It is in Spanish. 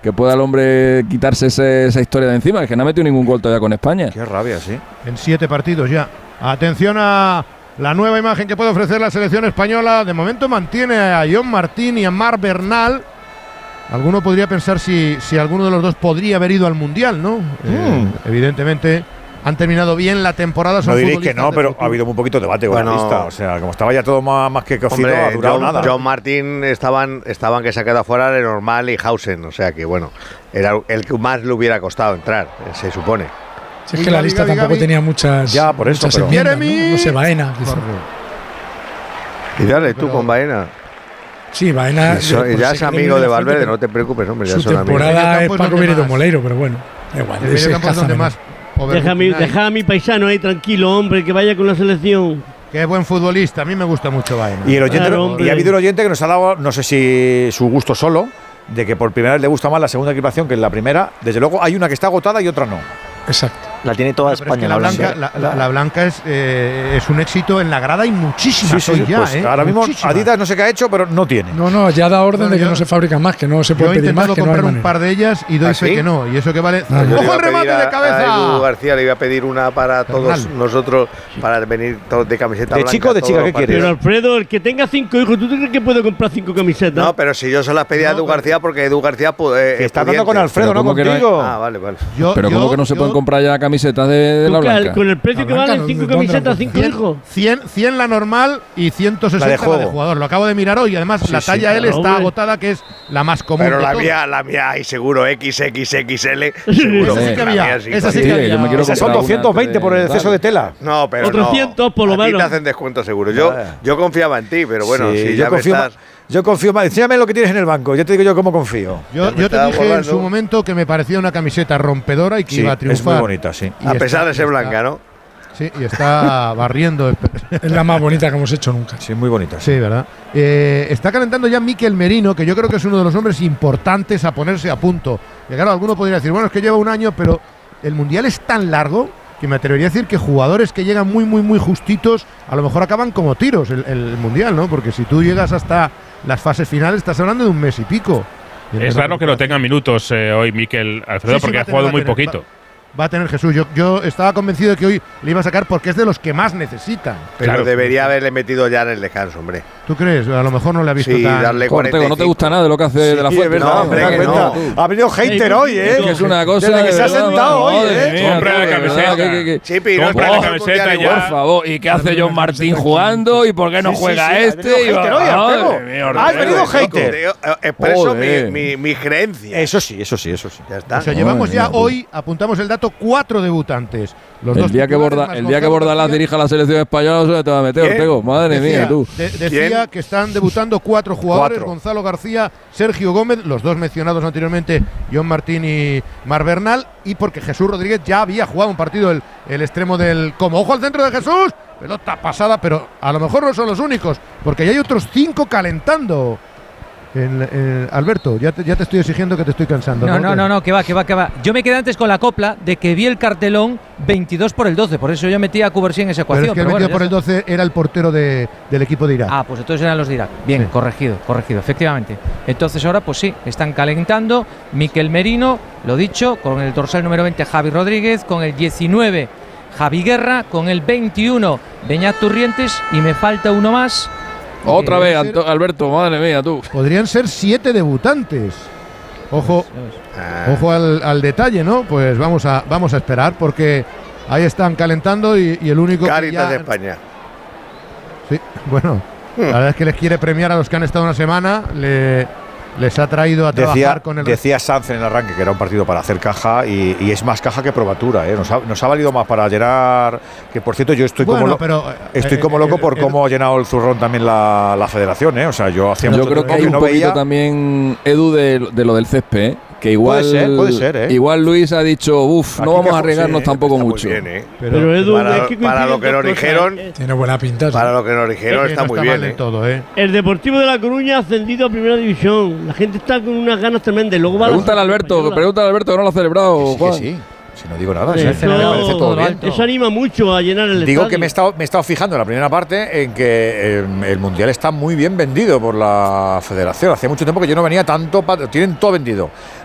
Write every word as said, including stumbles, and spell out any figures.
que pueda el hombre quitarse ese, esa historia de encima, es que no ha metido ningún gol todavía con España. Qué rabia, sí. En siete partidos ya. Atención a la nueva imagen que puede ofrecer la selección española. De momento mantiene a John Martín y a Marc Bernal. Alguno podría pensar si, si alguno de los dos podría haber ido al Mundial, ¿no? Mm. Eh, evidentemente han terminado bien la temporada. No diréis que no, pero ha habido muy poquito debate con bueno, la lista. O sea, como estaba ya todo más, más que cocido, hombre, ha durado John, nada. John Martín estaban, estaban que se ha quedado fuera de Normal y Hausen. O sea que, bueno, era el que más le hubiera costado entrar, se supone. Si es que la lista tampoco tenía muchas, ya, por eso, muchas pero enmiendas, ¿no? No sé, Baena. Y dale tú con Baena. Sí, Baena. Sí, so, ya es amigo de Valverde, no te preocupes, hombre. Ya su son temporada amigos. es Paco Mérito Moleiro, pero bueno, da igual. El medio campo es donde más. Deja a, mi, deja a mi paisano ahí tranquilo, hombre, que vaya con la selección. Qué buen futbolista, a mí me gusta mucho Baena. Y, el oyente, claro, y ha habido un oyente que nos ha dado, no sé si su gusto solo, de que por primera vez le gusta más la segunda equipación que la primera. Desde luego hay una que está agotada y otra no. Exacto. La tiene toda España. España. Es que la, blanca, la, la, la blanca es, eh, es un éxito en la grada y muchísimas sí, sí, ya. Pues eh, ahora mismo muchísimas. Adidas no sé qué ha hecho, pero no tiene. No, no, ya da orden bueno, de que yo, no se fabrican más, que no se puede pedir más. Yo he intentado comprar no un par de ellas y doy ¿Ah, fe sí? que no. Y eso que vale. No, ¡ojo el remate a, de cabeza! A Edu García le iba a pedir una para todos Bernal. nosotros, para venir todos de camiseta ¿De blanca. chico o de chica? ¿Qué quieres? Pero Alfredo, el que tenga cinco hijos, ¿tú crees que puede comprar cinco camisetas? No, pero si yo se las pedí a Edu García porque Edu García eh, que está hablando con Alfredo, no contigo. Ah, vale, vale. Yo, pero ¿cómo que no se pueden comprar ya camisetas de, de la blanca? Con el precio que valen cinco camisetas, cinco hijos. cien, cien la normal y ciento sesenta la de, la de jugador. Lo acabo de mirar hoy. Además, sí, la talla sí, L está hombre. agotada, que es la más común. Pero de la todo. mía, la mía hay seguro equis equis equis ele. Seguro. Esa sí que había. Esa sí que había. Yo me quiero Esas son doscientos veinte por el exceso de tela. No, pero trescientos no. por lo menos. A ti te hacen descuento seguro. Yo, yo confiaba en ti, pero bueno, sí, si yo ya confío me estás… Yo confío más. Enséñame lo que tienes en el banco. Ya te digo yo cómo confío. Yo, yo te dije en su momento que me parecía una camiseta rompedora y que sí, iba a triunfar. Es muy bonita, sí. A pesar de ser blanca, ¿no? Sí, y está barriendo. Es la más bonita que hemos hecho nunca. Sí, muy bonita. Sí, sí ¿verdad? Eh, está calentando ya Mikel Merino, que yo creo que es uno de los hombres importantes a ponerse a punto. Y claro, alguno podría decir, bueno, es que lleva un año, pero el Mundial es tan largo que me atrevería a decir que jugadores que llegan muy, muy, muy justitos, a lo mejor acaban como tiros el, el Mundial, ¿no? Porque si tú llegas hasta las fases finales, estás hablando de un mes y pico. Y es raro que no tenga minutos eh, hoy Mikel Alfredo, sí, sí, porque ha jugado muy poquito. Va a tener Jesús. Yo, yo estaba convencido de que hoy le iba a sacar porque es de los que más necesitan. Pero claro, debería haberle metido ya en el descanso, hombre. ¿Tú crees? A lo mejor no le ha visto sí, tan… darle Cortego, no te gusta nada de lo que hace sí, de la Fuente. No, hombre, no, que no. Ha venido hater hoy, ¿eh? Que es una cosa Desde que se ha verdad, sentado hoy, ¿eh? Compra la camiseta. Que, que, que, Chipi, no compra la camiseta ya. Por favor. ¿Y qué hace John Martín jugando? ¿Y por qué no sí, juega sí, sí, este? Ha venido hater hoy, Artego. Has venido hater. Expreso mi, mi, mi creencia. Eso sí, eso sí, eso sí. Ya está. O sea, llevamos ya hoy, apuntamos el dato, cuatro debutantes. Los el dos día que Borda, el día que Bordalás dirija la selección española, no se te va a meter, Ortego. Madre decía, mía, tú. De, decía ¿Quién? que están debutando cuatro jugadores: cuatro. Gonzalo García, Sergio Gómez, los dos mencionados anteriormente, John Martín y Marc Bernal, y porque Jesús Rodríguez ya había jugado un partido el, el extremo del como. ¡Ojo al centro de Jesús! Pelota pasada, pero a lo mejor no son los únicos, porque ya hay otros cinco calentando. En, en, Alberto, ya te, ya te estoy exigiendo que te estoy cansando. No, no, no, no, no, que va, que va, que va. Yo me quedé antes con la copla de que vi el cartelón veintidós por el doce, por eso yo metí a Coubercy en esa ecuación. Pero es que el pero veintidós bueno, por el doce era el portero de, del equipo de Irak. Ah, pues entonces eran los de Irak. Bien, sí. corregido, corregido, efectivamente. Entonces ahora, pues sí, están calentando. Mikel Merino, lo dicho, con el dorsal número veinte Javi Rodríguez, con el diecinueve Javi Guerra, con el veintiuno Beñat Turrientes y me falta uno más. Otra vez, ser, Alberto, madre mía, tú. Podrían ser siete debutantes. Ojo, ah. ojo al, al detalle, ¿no? Pues vamos a, vamos a esperar porque ahí están calentando y, y el único… Cáritas ya, de España. Sí, bueno, hmm. la verdad es que les quiere premiar a los que han estado una semana, le, les ha traído a decía, trabajar con el… Decía Sanz en el arranque que era un partido para hacer caja y, y es más caja que probatura, ¿eh? Nos ha, nos ha valido más para llenar, que por cierto yo estoy bueno, como, lo, pero, estoy eh, como eh, loco eh, por eh, cómo ha llenado el zurrón también la, la federación, ¿eh? O sea, yo hacía Yo mucho creo que hay que un no poquito veía también, Edu, de, de lo del césped, ¿eh? Que igual, puede ser, puede ser, ¿eh? igual Luis ha dicho, uff, no vamos a arriesgarnos sí, tampoco mucho. Bien, ¿eh? Pero, pero Edu, para, es que para lo que nos dijeron, eh. tiene buena pinta. Para lo que nos dijeron es que está no muy está bien. Mal ¿eh? todo, ¿eh? El Deportivo de La Coruña ha ascendido a Primera División. La gente está con unas ganas tremendas. Luego va pregúntale a Alberto, pregúntale a Alberto que no lo ha celebrado. Sí, que sí. Si no digo nada, eso, sí, me parece todo bien. Eso anima mucho a llenar el Digo estadio. que me he, estado, me he estado fijando en la primera parte en que eh, el Mundial está muy bien vendido por la Federación. Hace mucho tiempo que yo no venía tanto, tienen todo vendido.